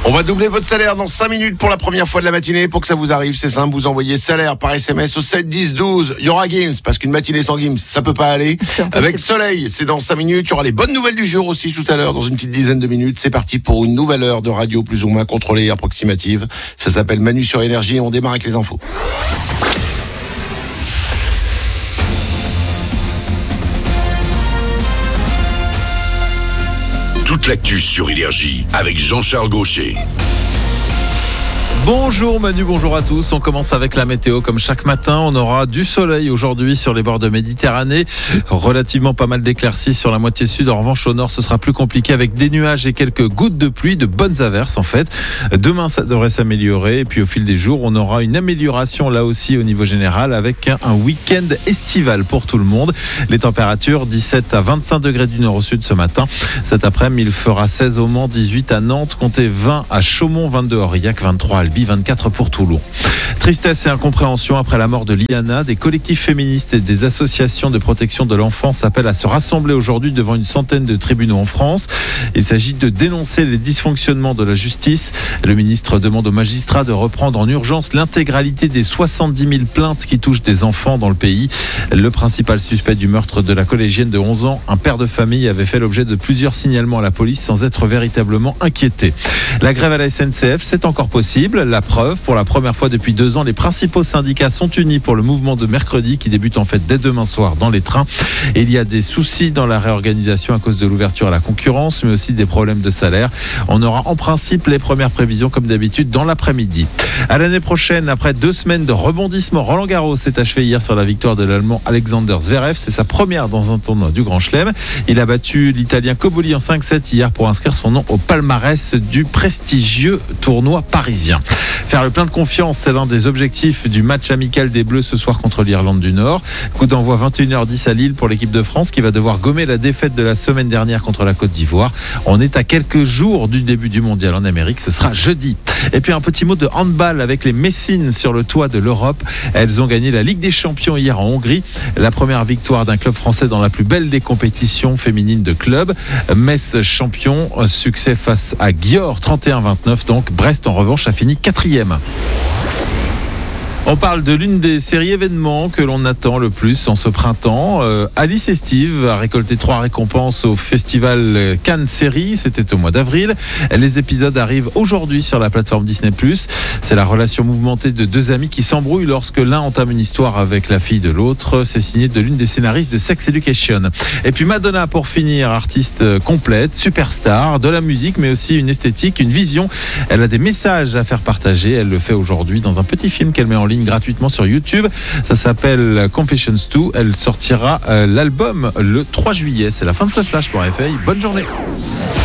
On va doubler votre salaire dans 5 minutes pour la première fois de la matinée. Pour que ça vous arrive, c'est simple, vous envoyez salaire par SMS au 7 10 12. Il y aura Gims, parce qu'une matinée sans Gims, ça peut pas aller. Avec Soleil, c'est dans 5 minutes. Il y aura les bonnes nouvelles du jour aussi tout à l'heure, dans une petite dizaine de minutes. C'est parti pour une nouvelle heure de radio plus ou moins contrôlée et approximative. Ça s'appelle Manu sur Énergie et on démarre avec les infos. Toute l'actu sur Énergie avec Jean-Charles Gaucher. Bonjour Manu, bonjour à tous. On commence avec la météo comme chaque matin. On aura du soleil aujourd'hui sur les bords de Méditerranée. Relativement pas mal d'éclaircies sur la moitié sud. En revanche, au nord, ce sera plus compliqué avec des nuages et quelques gouttes de pluie, de bonnes averses en fait. Demain, ça devrait s'améliorer. Et puis au fil des jours, on aura une amélioration là aussi au niveau général avec un week-end estival pour tout le monde. Les températures 17 à 25 degrés du nord au sud ce matin. Cet après-midi, il fera 16 au Mans, 18 à Nantes, comptez 20 à Chaumont, 22 à Aurillac, 23 à Albi, 24 pour Toulon. Tristesse et incompréhension après la mort de Liana. Des collectifs féministes et des associations de protection de l'enfance appellent à se rassembler aujourd'hui devant une centaine de tribunaux en France. Il s'agit de dénoncer les dysfonctionnements de la justice. Le ministre demande aux magistrats de reprendre en urgence l'intégralité des 70 000 plaintes qui touchent des enfants dans le pays. Le principal suspect du meurtre de la collégienne de 11 ans, un père de famille, avait fait l'objet de plusieurs signalements à la police sans être véritablement inquiété. La grève à la SNCF, c'est encore possible. La preuve, pour la première fois depuis 2 ans, les principaux syndicats sont unis pour le mouvement de mercredi qui débute en fait dès demain soir dans les trains. Et il y a des soucis dans la réorganisation à cause de l'ouverture à la concurrence, mais aussi des problèmes de salaire. On aura en principe les premières prévisions comme d'habitude dans l'après-midi. À l'année prochaine, après 2 semaines de rebondissement, Roland Garros s'est achevé hier sur la victoire de l'Allemand Alexander Zverev. C'est sa première dans un tournoi du Grand Chelem. Il a battu l'Italien Cobolli en 5-7 hier pour inscrire son nom au palmarès du prestigieux tournoi parisien. Faire le plein de confiance, c'est l'un des objectifs du match amical des Bleus ce soir contre l'Irlande du Nord. Coup d'envoi 21h10 à Lille pour l'équipe de France qui va devoir gommer la défaite de la semaine dernière contre la Côte d'Ivoire. On est à quelques jours du début du mondial en Amérique, ce sera jeudi. Et puis un petit mot de handball avec les Messines sur le toit de l'Europe. Elles ont gagné la Ligue des Champions hier en Hongrie. La première victoire d'un club français dans la plus belle des compétitions féminines de club. Metz champion, succès face à Győr 31-29. Donc Brest en revanche a fini 4e. On parle de l'une des séries événements que l'on attend le plus en ce printemps. Alice et Steve a récolté 3 récompenses au festival Cannes Série. C'était au mois d'avril. Les épisodes arrivent aujourd'hui sur la plateforme Disney+. C'est la relation mouvementée de 2 amis qui s'embrouillent lorsque l'un entame une histoire avec la fille de l'autre. C'est signé de l'une des scénaristes de Sex Education. Et puis Madonna pour finir, artiste complète, superstar, de la musique mais aussi une esthétique, une vision. Elle a des messages à faire partager. Elle le fait aujourd'hui dans un petit film qu'elle met en ligne gratuitement sur YouTube. Ça s'appelle Confessions 2. Elle sortira l'album le 3 juillet. C'est la fin de ce flash pour FA. Bonne journée.